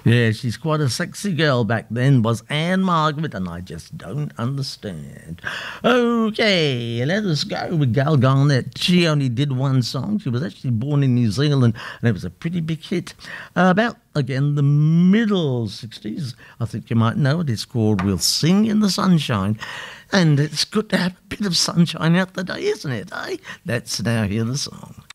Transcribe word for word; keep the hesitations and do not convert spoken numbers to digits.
Yeah, she's quite a sexy girl back then, was Anne Margaret, and I just don't understand. Okay, let us go with Gal Garnett. She only did one song. She was actually born in New Zealand, and it was a pretty big hit. Uh, about, again, the middle sixties. I think you might know it. It's called We'll Sing in the Sunshine. And it's good to have a bit of sunshine out the day, isn't it, eh? Let's now hear the song.